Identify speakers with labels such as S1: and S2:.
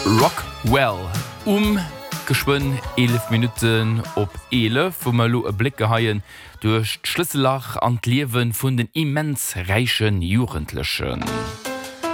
S1: Rockwell geschwind 11 Minuten op 11 wo man lo e Blick gehaien durch Schlüssellach an Lewen vun den immens reichen Jugendlichen.